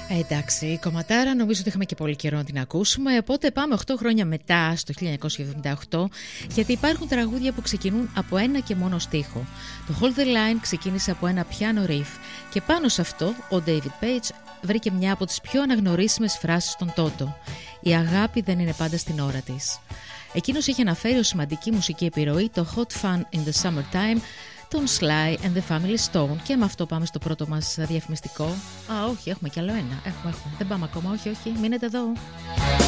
Εντάξει, κομματάρα νομίζω ότι είχαμε και πολύ καιρό να την ακούσουμε. Οπότε πάμε 8 χρόνια μετά, στο 1978, γιατί υπάρχουν τραγούδια που ξεκινούν από ένα και μόνο στίχο. Το Hold the Line ξεκίνησε από ένα piano riff και πάνω σε αυτό ο David Page βρήκε μια από τις πιο αναγνωρίσιμες φράσεις των Toto. Η αγάπη δεν είναι πάντα στην ώρα της. Εκείνος είχε αναφέρει ως σημαντική μουσική επιρροή το Hot Fun in the Summertime, τον Sly and the Family Stone. Και με αυτό πάμε στο πρώτο μας διαφημιστικό. Όχι, έχουμε κι άλλο ένα. Έχουμε. Δεν πάμε ακόμα, όχι, μείνετε εδώ.